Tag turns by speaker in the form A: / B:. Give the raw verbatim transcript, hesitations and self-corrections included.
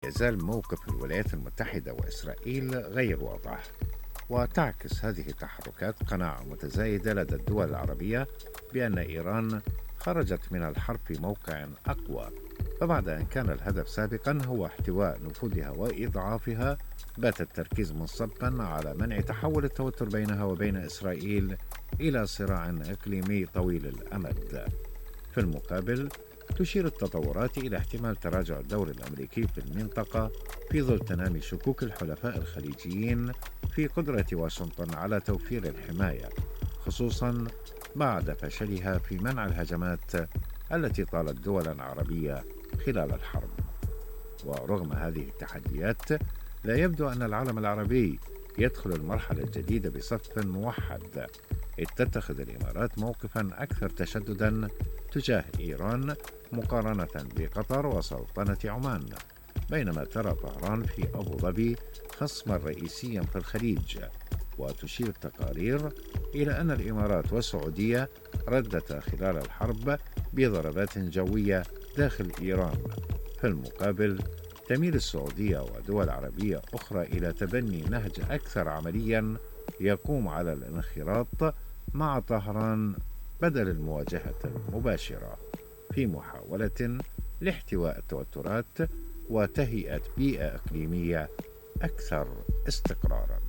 A: يزال موقف الولايات المتحدة وإسرائيل غير واضح، وتعكس هذه التحركات قناعة متزايدة لدى الدول العربية بأن إيران خرجت من الحرب في موقع أقوى. فبعد أن كان الهدف سابقا هو احتواء نفوذها وإضعافها، بات التركيز منصبا على منع تحول التوتر بينها وبين إسرائيل إلى صراع إقليمي طويل الأمد. في المقابل، تشير التطورات إلى احتمال تراجع الدور الأمريكي في المنطقة في ظل تنامي شكوك الحلفاء الخليجيين في قدرة واشنطن على توفير الحماية، خصوصا بعد فشلها في منع الهجمات التي طالت دولا عربية خلال الحرب. ورغم هذه التحديات، لا يبدو أن العالم العربي يدخل المرحلة الجديدة بصف موحد، إذ تتخذ الإمارات موقفا أكثر تشددا تجاه إيران مقارنة بقطر وسلطنة عمان، بينما ترى طهران في أبو ظبي خصما رئيسيا في الخليج. وتشير التقارير إلى أن الإمارات والسعودية ردتا خلال الحرب بضربات جوية داخل إيران. في المقابل، تميل السعودية ودول عربية أخرى إلى تبني نهج أكثر عمليا يقوم على الانخراط مع طهران بدل المواجهة المباشرة، في محاولة لاحتواء التوترات وتهيئة بيئة إقليمية أكثر استقراراً.